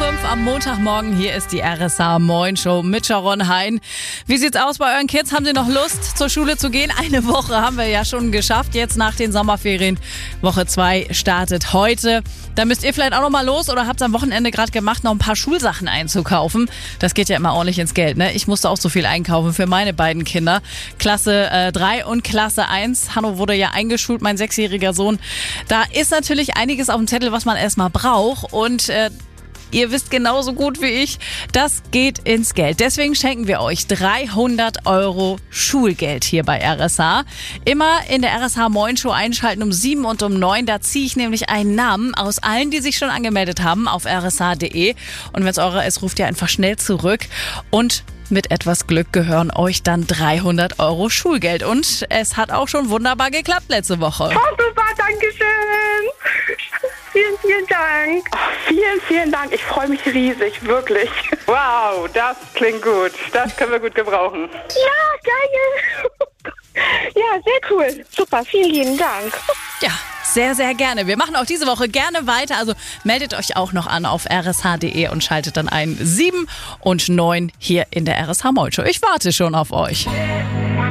5 am Montagmorgen. Hier ist die RSA Moin Show mit Sharon Hein. Wie sieht's aus bei euren Kids? Haben sie noch Lust, zur Schule zu gehen? Eine Woche haben wir ja schon geschafft. Jetzt nach den Sommerferien. Woche 2 startet heute. Da müsst ihr vielleicht auch noch mal los oder habt am Wochenende gerade gemacht, noch ein paar Schulsachen einzukaufen. Das geht ja immer ordentlich ins Geld, ne? Ich musste auch so viel einkaufen für meine beiden Kinder. Klasse 3 und Klasse 1. Hanno wurde ja eingeschult, mein 6-jähriger Sohn. Da ist natürlich einiges auf dem Zettel, was man erstmal braucht. Und ihr wisst genauso gut wie ich, das geht ins Geld. Deswegen schenken wir euch 300 € Schulgeld hier bei RSA. Immer in der RSA Moin Show einschalten um 7 und um 9. Da ziehe ich nämlich einen Namen aus allen, die sich schon angemeldet haben auf rsa.de. Und wenn es eurer ist, ruft ihr einfach schnell zurück. Und mit etwas Glück gehören euch dann 300 € Schulgeld. Und es hat auch schon wunderbar geklappt letzte Woche. Oh, super, danke schön. Vielen, vielen Dank. Oh, vielen Dank. Ich freue mich riesig, wirklich. Wow, das klingt gut. Das können wir gut gebrauchen. Ja, geil. Ja, sehr cool. Super, vielen lieben Dank. Ja, sehr, sehr gerne. Wir machen auch diese Woche gerne weiter. Also meldet euch auch noch an auf rsh.de und schaltet dann ein 7 und 9 hier in der RSA Moin Show. Ich warte schon auf euch.